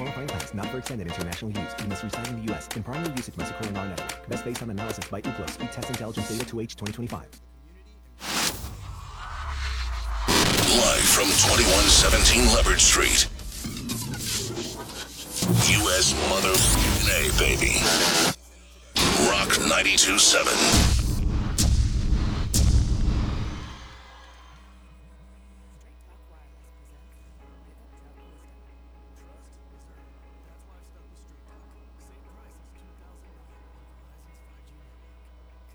qualifying plans not for extended international use. You must reside in the U.S. In primary usage must occur in our network. Best based on analysis by Ookla. Speed Test Intelligence Data 2H 2025. Live from 2117 Leopard Street. U.S. Mother A, baby. Rock 92.7.